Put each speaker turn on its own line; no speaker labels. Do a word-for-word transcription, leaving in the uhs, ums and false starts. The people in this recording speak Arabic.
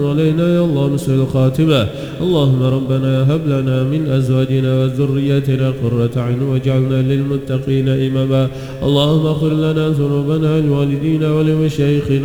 علينا يا الله نسء الخاتمة. اللهم ربنا هب لنا من أزواجنا وذرياتنا قرة أعين واجعلنا للمتقين إماما. اللهم اغفر لنا ذنوبنا ولوالدينا ولمشايخنا